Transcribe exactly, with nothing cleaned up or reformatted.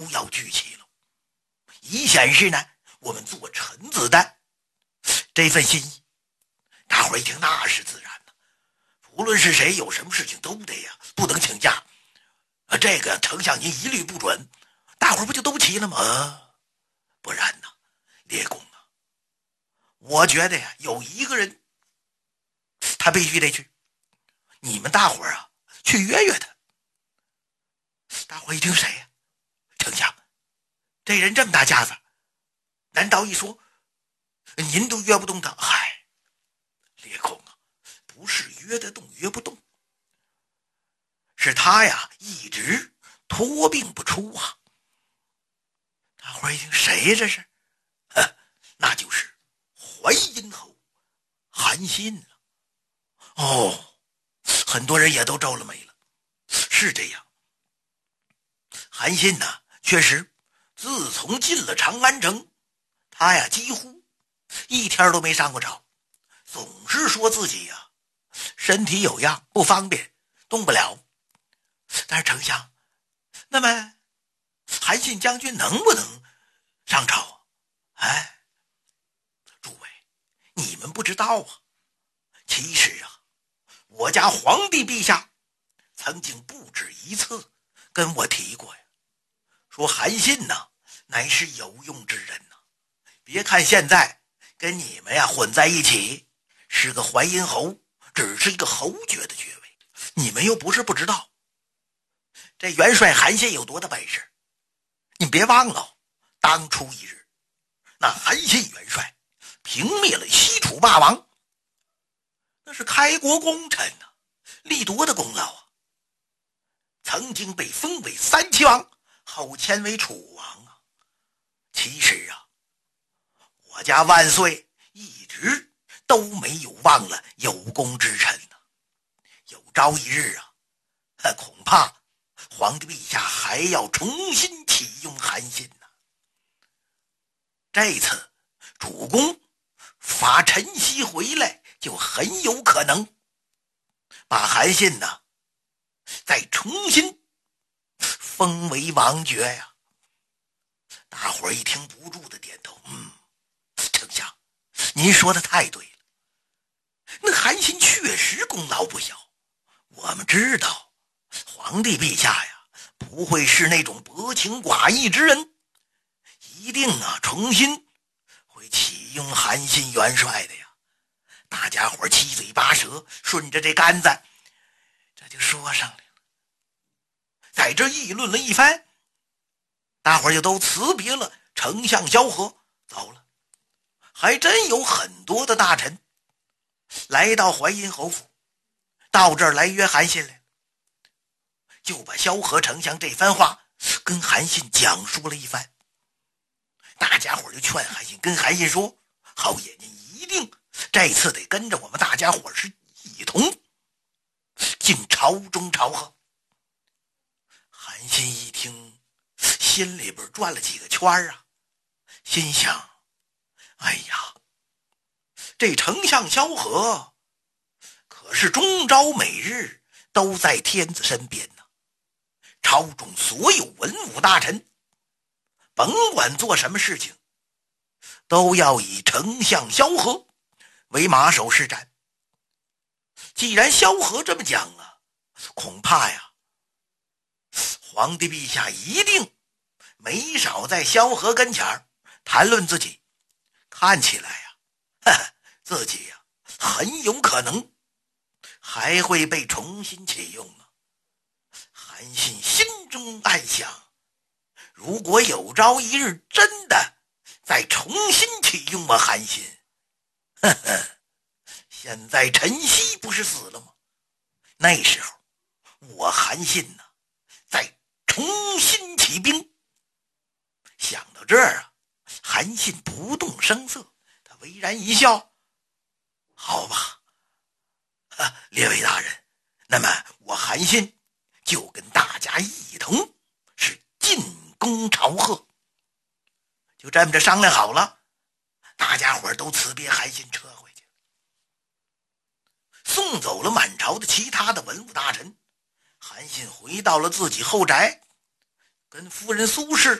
要聚齐了，以显示呢我们做臣子的这份心意。大伙儿一听那是自然的，无论是谁有什么事情都得呀，不能请假。啊，这个丞相您一律不准，大伙儿不就都齐了吗？啊，不然呢，列公啊，我觉得呀，有一个人他必须得去，你们大伙儿啊去约约他。大伙儿一听谁呀？丞相，这人这么大架子，难道一说您都约不动他？嗨，列公啊，不是约得动约不动，是他呀一直托病不出啊。大伙儿一听谁呀？这是？呵，那就是淮阴侯韩信了。哦，很多人也都皱了眉了。是这样，韩信呢、啊，确实自从进了长安城，他呀几乎一天都没上过朝，总是说自己呀身体有恙，不方便，动不了。但是丞相，那么韩信将军能不能上朝啊？哎，诸位，你们不知道啊，其实啊，我家皇帝陛下曾经不止一次跟我提过呀，说韩信呐乃是有用之人呐。别看现在跟你们呀混在一起，是个淮阴侯，只是一个侯爵的爵位，你们又不是不知道，这元帅韩信有多大本事。你别忘了，当初一日，那韩信元帅平灭了西楚霸王，那是开国功臣呐、啊，立多大功劳啊！曾经被封为三齐王，后迁为楚王啊。其实啊，我家万岁一直都没有忘了有功之臣呐、啊。有朝一日啊，恐怕皇帝陛下还要重新启用韩信呢、啊。这次主公发陈豨回来，就很有可能把韩信呢、啊、再重新封为王爵呀、啊。大伙儿一听不住的点头，嗯，丞相，您说的太对了。那韩信确实功劳不小，我们知道皇帝陛下呀不会是那种薄情寡义之人，一定啊重新会启用韩信元帅的呀。大家伙七嘴八舌，顺着这杆子这就说上来了。在这议论了一番，大伙就都辞别了丞相萧何走了。还真有很多的大臣来到淮阴侯府，到这儿来约韩信来，就把萧何丞相这番话跟韩信讲述了一番。大家伙就劝韩信，跟韩信说，侯爷您一定这次得跟着我们大家伙是一同进朝中朝贺。韩信一听，心里边转了几个圈啊，心想，哎呀，这丞相萧何可是终朝每日都在天子身边呢、啊。朝中所有文武大臣，甭管做什么事情，都要以丞相萧何为马首是瞻。既然萧何这么讲啊，恐怕呀皇帝陛下一定没少在萧何跟前谈论自己，看起来呀、啊、自己呀、啊、很有可能还会被重新启用啊。韩信心中暗想，如果有朝一日真的再重新启用我韩信，呵呵，现在陈豨不是死了吗？那时候我韩信呢、啊、再重新起兵。想到这儿啊，韩信不动声色，他微然一笑，好吧，啊，列位大人，那么我韩信就跟大家一同是进宫朝贺。就这么着商量好了，大家伙都辞别韩信，撤回去，送走了满朝的其他的文武大臣。韩信回到了自己后宅，跟夫人苏氏